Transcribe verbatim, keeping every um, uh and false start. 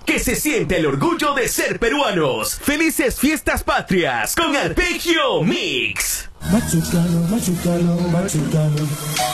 que se siente el orgullo de ser peruanos. ¡Felices fiestas patrias con Arpegio Mix! Machucalo, machucalo, machucalo.